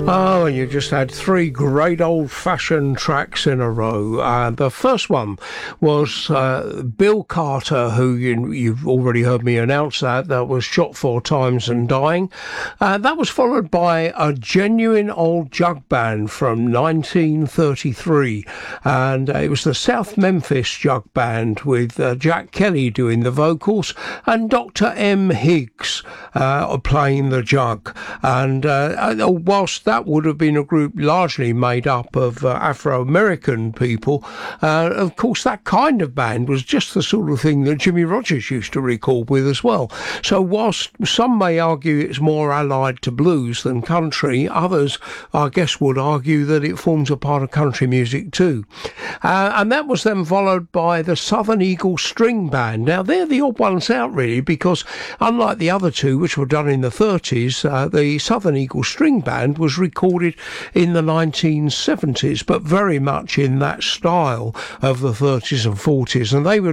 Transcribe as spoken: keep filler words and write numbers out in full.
Oh, you just had three great old-fashioned tracks in a row. Uh, the first one was uh, Bill Carter, who you, you've already heard me announce that, that was shot four times and dying. Uh, that was followed by a genuine old jug band from nineteen thirty-three, and uh, it was the South Memphis Jug Band with uh, Jack Kelly doing the vocals and Doctor M. Higgs uh, playing the jug. And uh, whilst that would have been a group largely made up of uh, Afro-American people, uh, of course that kind of band was just the sort of thing that Jimmy Rogers used to record with as well. So whilst some may argue it's more allied to blues than country, others I guess would argue that it forms a part of country music too. Uh, and that was then followed by the Southern Eagle String Band. Now they're the odd ones out really, because unlike the other two which were done in the thirties, uh, the Southern Eagle String Band was recorded in the nineteen seventies, but very much in that style of the thirties and forties, and they were